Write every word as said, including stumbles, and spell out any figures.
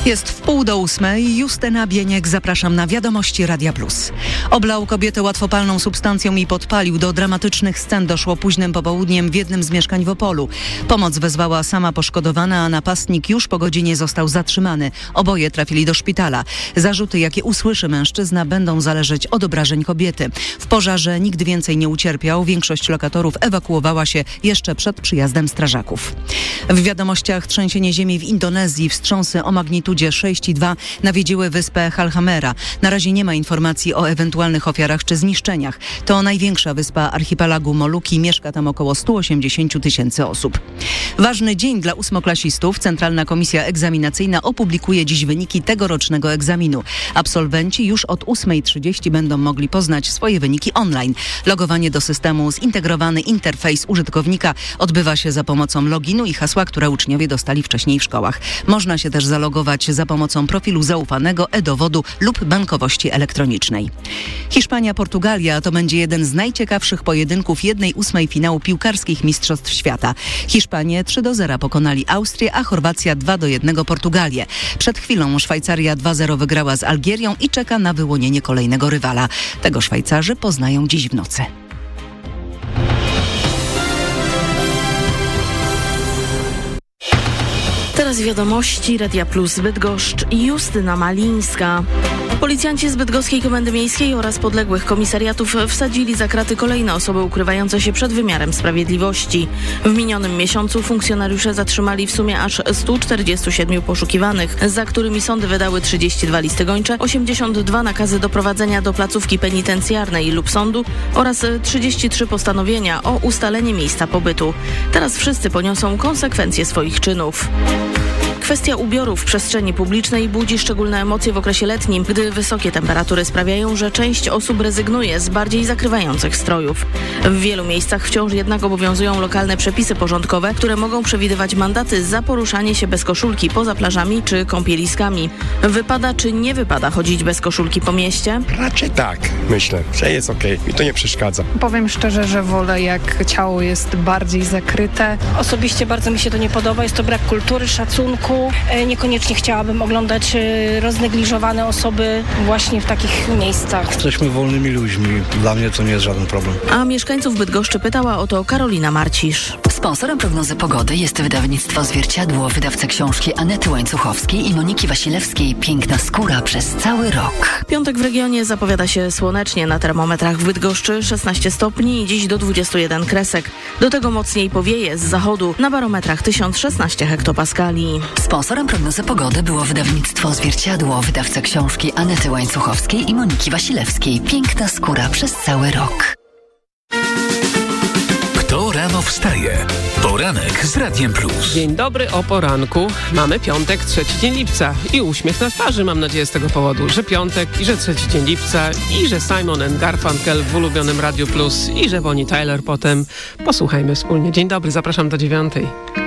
Jest w pół do ósmej. Justyna Bieniek, zapraszam na Wiadomości Radia Plus. Oblał kobietę łatwopalną substancją i podpalił. Do dramatycznych scen doszło późnym popołudniem w jednym z mieszkań w Opolu. Pomoc wezwała sama poszkodowana, a napastnik już po godzinie został zatrzymany. Oboje trafili do szpitala. Zarzuty, jakie usłyszy mężczyzna, będą zależeć od obrażeń kobiety. W pożarze nikt więcej nie ucierpiał. Większość lokatorów ewakuowała się jeszcze przed przyjazdem strażaków. W wiadomościach trzęsienie ziemi w Indonezji. Wstrząsy o magnitudzie sześć i dwa nawiedziły wyspę Halhamera. Na razie nie ma informacji o ewentualnych ofiarach czy zniszczeniach. To największa wyspa archipelagu Moluki. Mieszka tam około sto osiemdziesiąt tysięcy osób. Ważny dzień dla ósmoklasistów. Centralna Komisja Egzaminacyjna opublikuje dziś wyniki tegorocznego egzaminu. Absolwenci już od ósmej trzydzieści będą mogli poznać swoje wyniki online. Logowanie do systemu, zintegrowany interfejs użytkownika odbywa się za pomocą loginu i hasła, które uczniowie dostali wcześniej w szkołach. Można się też zalogować za pomocą profilu zaufanego, e-dowodu lub bankowości elektronicznej. Hiszpania-Portugalia to będzie jeden z najciekawszych pojedynków jednej ósmej finału piłkarskich Mistrzostw Świata. Hiszpanie trzy do zera pokonali Austrię, a Chorwacja dwa do jednego Portugalię. Przed chwilą Szwajcaria dwa zero wygrała z Algierią i czeka na wyłonienie kolejnego rywala. Tego Szwajcarzy poznają dziś w nocy. Teraz wiadomości Radia Plus Bydgoszcz i Justyna Malińska. Policjanci z Bydgoskiej Komendy Miejskiej oraz podległych komisariatów wsadzili za kraty kolejne osoby ukrywające się przed wymiarem sprawiedliwości. W minionym miesiącu funkcjonariusze zatrzymali w sumie aż stu czterdziestu siedmiu poszukiwanych, za którymi sądy wydały trzydzieści dwa listy gończe, osiemdziesiąt dwa nakazy doprowadzenia do placówki penitencjarnej lub sądu oraz trzydzieści trzy postanowienia o ustalenie miejsca pobytu. Teraz wszyscy poniosą konsekwencje swoich czynów. Kwestia ubiorów w przestrzeni publicznej budzi szczególne emocje w okresie letnim, gdy wysokie temperatury sprawiają, że część osób rezygnuje z bardziej zakrywających strojów. W wielu miejscach wciąż jednak obowiązują lokalne przepisy porządkowe, które mogą przewidywać mandaty za poruszanie się bez koszulki poza plażami czy kąpieliskami. Wypada czy nie wypada chodzić bez koszulki po mieście? Raczej tak, myślę, że jest okej. Mi to nie przeszkadza. Powiem szczerze, że wolę, jak ciało jest bardziej zakryte. Osobiście bardzo mi się to nie podoba. Jest to brak kultury, szacunku. Niekoniecznie chciałabym oglądać roznegliżowane osoby właśnie w takich miejscach. Jesteśmy wolnymi ludźmi. Dla mnie to nie jest żaden problem. A mieszkańców Bydgoszczy pytała o to Karolina Marcisz. Sponsorem prognozy pogody jest wydawnictwo Zwierciadło, wydawca książki Anety Łańcuchowskiej i Moniki Wasilewskiej Piękna skóra przez cały rok. Piątek w regionie zapowiada się słonecznie. Na termometrach w Bydgoszczy szesnaście stopni i dziś do dwudziestu jeden kresek. Do tego mocniej powieje z zachodu. Na barometrach tysiąc szesnaście hektopaskali. Sponsorem prognozy pogody było wydawnictwo Zwierciadło, wydawca książki Anety Łańcuchowskiej i Moniki Wasilewskiej Piękna skóra przez cały rok. Kto rano wstaje? Poranek z Radiem Plus. Dzień dobry o poranku. Mamy piątek, trzeci dzień lipca i uśmiech na twarzy, mam nadzieję, z tego powodu, że piątek i że trzeci dzień lipca i że Simon and Garfunkel w ulubionym Radiu Plus i że Bonnie Tyler potem. Posłuchajmy wspólnie. Dzień dobry, zapraszam do dziewiątej.